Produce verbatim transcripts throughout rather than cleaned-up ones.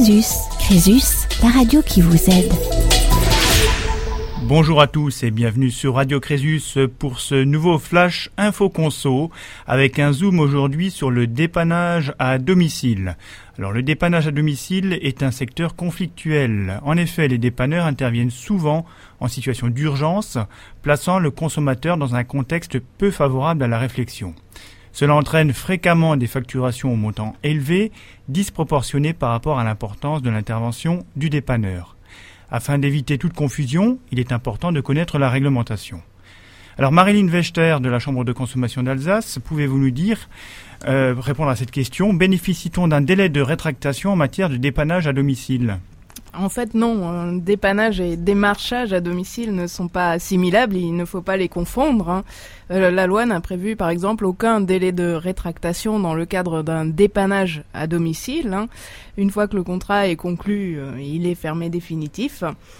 Crésus. Crésus, la radio qui vous aide. Bonjour à tous et bienvenue sur Radio Crésus pour ce nouveau Flash Info Conso avec un zoom aujourd'hui sur le dépannage à domicile. Alors le dépannage à domicile est un secteur conflictuel. En effet, les dépanneurs interviennent souvent en situation d'urgence, plaçant le consommateur dans un contexte peu favorable à la réflexion. Cela entraîne fréquemment des facturations au montant élevé, disproportionnées par rapport à l'importance de l'intervention du dépanneur. Afin d'éviter toute confusion, il est important de connaître la réglementation. Alors Marilyn Wechter de la Chambre de consommation d'Alsace, pouvez-vous nous dire, euh, répondre à cette question, bénéficie-t-on d'un délai de rétractation en matière de dépannage à domicile ? En fait, non. Dépannage et démarchage à domicile ne sont pas assimilables. Il ne faut pas les confondre. Hein. Euh, la loi n'a prévu, par exemple, aucun délai de rétractation dans le cadre d'un dépannage à domicile. Hein. Une fois que le contrat est conclu, euh, il est fermé définitif.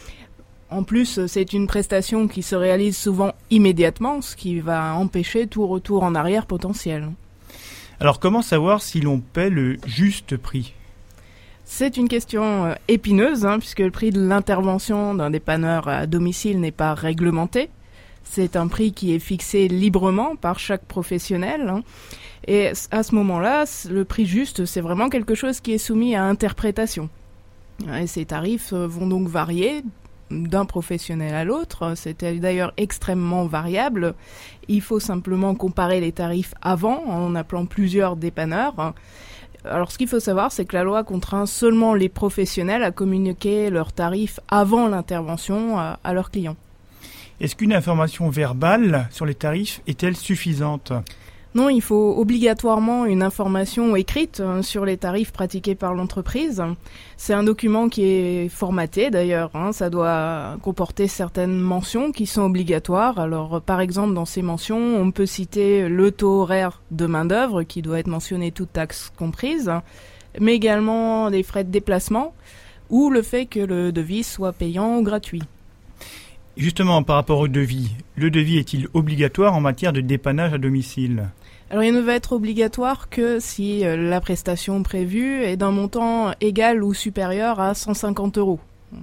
En plus, c'est une prestation qui se réalise souvent immédiatement, ce qui va empêcher tout retour en arrière potentiel. Alors, comment savoir si l'on paie le juste prix ? C'est une question euh, épineuse, hein, puisque le prix de l'intervention d'un dépanneur à domicile n'est pas réglementé. C'est un prix qui est fixé librement par chaque professionnel. Hein, et à ce moment-là, le prix juste, c'est vraiment quelque chose qui est soumis à interprétation. Et ces tarifs vont donc varier d'un professionnel à l'autre. C'est d'ailleurs extrêmement variable. Il faut simplement comparer les tarifs avant, en appelant plusieurs dépanneurs. Alors, ce qu'il faut savoir, c'est que la loi contraint seulement les professionnels à communiquer leurs tarifs avant l'intervention à, à leurs clients. Est-ce qu'une information verbale sur les tarifs est-elle suffisante ? Non, il faut obligatoirement une information écrite sur les tarifs pratiqués par l'entreprise. C'est un document qui est formaté d'ailleurs, hein, ça doit comporter certaines mentions qui sont obligatoires. Alors par exemple dans ces mentions, on peut citer le taux horaire de main-d'œuvre qui doit être mentionné toutes taxes comprises, mais également les frais de déplacement ou le fait que le devis soit payant ou gratuit. Justement, par rapport au devis, le devis est-il obligatoire en matière de dépannage à domicile ? Alors il ne va être obligatoire que si euh, la prestation prévue est d'un montant égal ou supérieur à cent cinquante euros.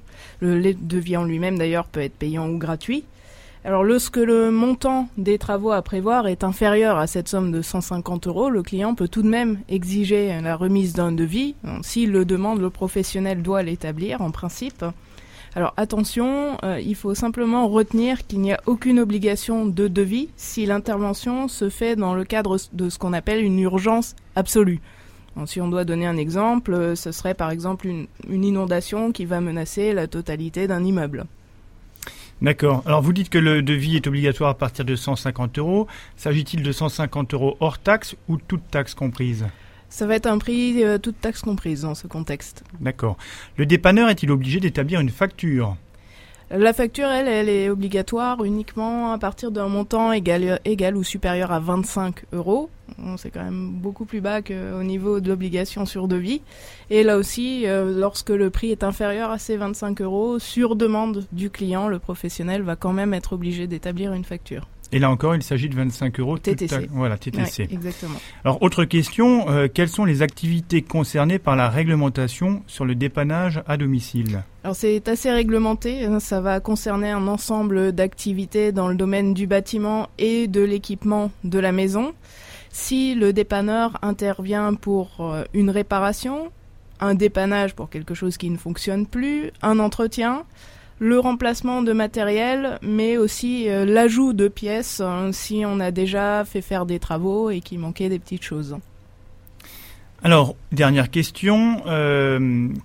Le devis en lui-même d'ailleurs peut être payant ou gratuit. Alors lorsque le montant des travaux à prévoir est inférieur à cette somme de cent cinquante euros, le client peut tout de même exiger la remise d'un devis. S'il le demande, le professionnel doit l'établir en principe. Alors attention, euh, il faut simplement retenir qu'il n'y a aucune obligation de devis si l'intervention se fait dans le cadre de ce qu'on appelle une urgence absolue. Donc, si on doit donner un exemple, euh, ce serait par exemple une, une inondation qui va menacer la totalité d'un immeuble. D'accord. Alors vous dites que le devis est obligatoire à partir de cent cinquante euros. S'agit-il de cent cinquante euros hors taxe ou toute taxe comprise ? Ça va être un prix, euh, toute taxe comprise dans ce contexte. D'accord. Le dépanneur est-il obligé d'établir une facture ? La facture, elle, elle est obligatoire uniquement à partir d'un montant égal, égal ou supérieur à vingt-cinq euros. Bon, c'est quand même beaucoup plus bas qu'au niveau de l'obligation sur devis. Et là aussi, euh, lorsque le prix est inférieur à ces vingt-cinq euros, sur demande du client, le professionnel va quand même être obligé d'établir une facture. Et là encore, il s'agit de vingt-cinq euros. T T C. Ta... Voilà, T T C. Oui, exactement. Alors, autre question, euh, quelles sont les activités concernées par la réglementation sur le dépannage à domicile ? Alors, c'est assez réglementé. Ça va concerner un ensemble d'activités dans le domaine du bâtiment et de l'équipement de la maison. Si le dépanneur intervient pour une réparation, un dépannage pour quelque chose qui ne fonctionne plus, un entretien, le remplacement de matériel, mais aussi euh, l'ajout de pièces hein, si on a déjà fait faire des travaux et qu'il manquait des petites choses. Alors, dernière question, euh,